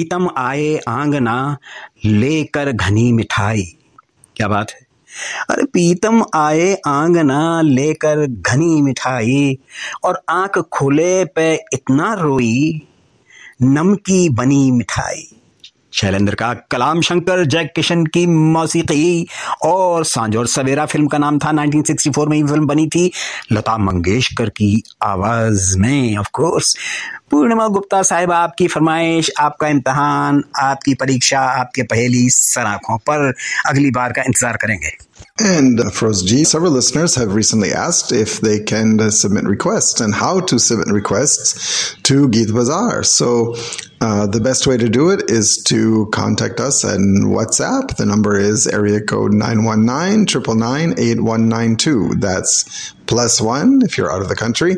पीतम आए आंगना लेकर घनी मिठाई। क्या बात है। अरे पीतम आए आंगना लेकर घनी मिठाई, और आंख खुले पे इतना रोई, नमकी बनी मिठाई। शैलेंद्र का कलाम, शंकर जयकिशन की मौसीकी, और सांझ और सवेरा फिल्म का नाम था। 1964 में ये फिल्म बनी थी, लता मंगेशकर की आवाज में। ऑफ कोर्स पूर्णिमा गुप्ता साहिबा, आपकी फरमाइश, आपका इम्तिहान, आपकी परीक्षा, आपके पहेली सराखों पर अगली बार का इंतजार करेंगे। And Feroz Ji, several listeners have recently asked if they can submit requests and how to submit requests to Geet Bazaar. So the best way to do it is to contact us on WhatsApp. The number is area code 919-999-8192. That's +1 if you're out of the country,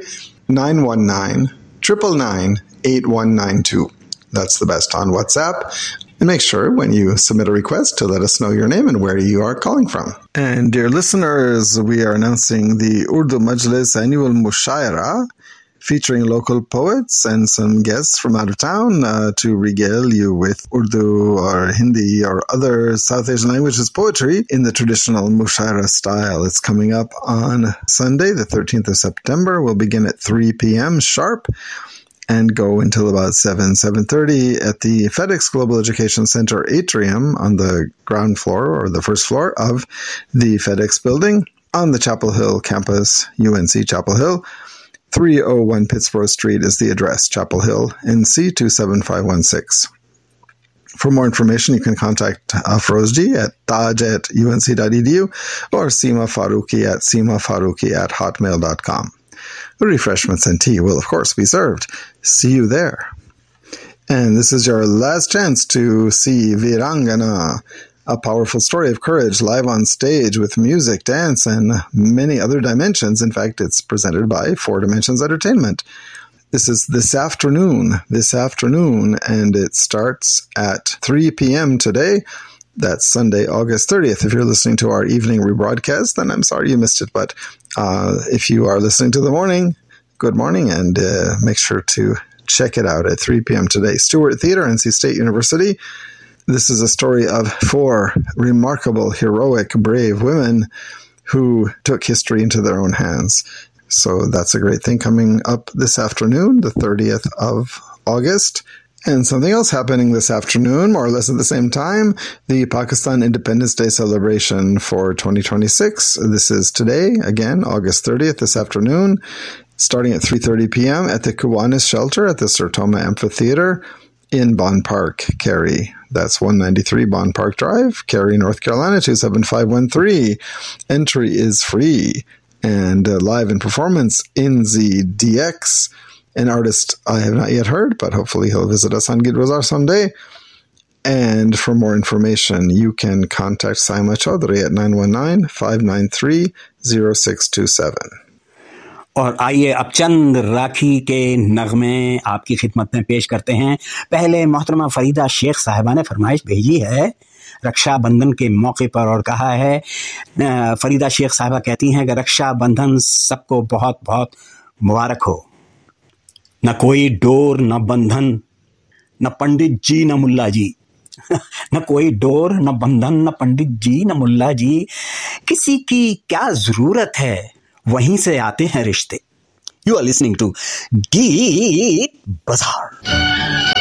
919-999-8192. That's the best on WhatsApp. And make sure when you submit a request to let us know your name and where you are calling from. And dear listeners, we are announcing the Urdu Majlis Annual Mushaira, featuring local poets and some guests from out of town to regale you with Urdu or Hindi or other South Asian languages poetry in the traditional Mushaira style. It's coming up on Sunday, the 13th of September. We'll begin at 3 p.m. sharp and go until about 7:30 at the FedEx Global Education Center atrium on the ground floor or the first floor of the FedEx building on the Chapel Hill campus, UNC Chapel Hill. 301 Pittsboro Street is the address, Chapel Hill, NC 27516. For more information, you can contact Feroz Ji at taj@unc.edu or Seema Faruqi at seemafaruqi@hotmail.com. Refreshments and tea will, of course, be served. See you there. And this is your last chance to see Virangana, a powerful story of courage live on stage with music, dance, and many other dimensions. In fact, it's presented by Four Dimensions Entertainment. This is this afternoon, and it starts at 3 p.m. today. That's Sunday, August 30th. If you're listening to our evening rebroadcast, then I'm sorry you missed it. But if you are listening to the morning, good morning, and make sure to check it out at 3 p.m. today. Stewart Theater, NC State University. This is a story of 4 remarkable, heroic, brave women who took history into their own hands. So that's a great thing coming up this afternoon, the 30th of August. And something else happening this afternoon, more or less at the same time, the Pakistan Independence Day celebration for 2026. This is today, again, August 30th, this afternoon, starting at 3:30 p.m. at the Kiwanis Shelter at the Sertoma Amphitheater in Bond Park, Cary. That's 193 Bond Park Drive, Cary, North Carolina, 27513. Entry is free. And live in performance, Inzi DX, an artist I have not yet heard, but hopefully he'll visit us on Geet Bazaar someday. And for more information, you can contact Saima Chaudhary at 919-593-0627. और आइए अब चंद राखी के नगमे आपकी खिदमत में पेश करते हैं। पहले मोहतरमा फरीदा शेख साहिबा ने फरमाइश भेजी है रक्षाबंधन के मौके पर, और कहा है, फरीदा शेख साहिबा कहती हैं कि रक्षाबंधन सबको बहुत बहुत मुबारक हो। न कोई डोर न बंधन, न पंडित जी न मुल्ला जी न कोई डोर न बंधन, न पंडित जी न मुल्ला जी, किसी की क्या जरूरत है, वहीं से आते हैं रिश्ते। यू आर लिसनिंग टू गीत बाजार।